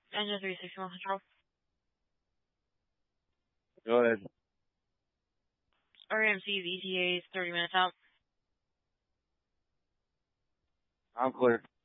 Engine 361 control. Go ahead. RMC's ETA is 30 minutes out. I'm clear.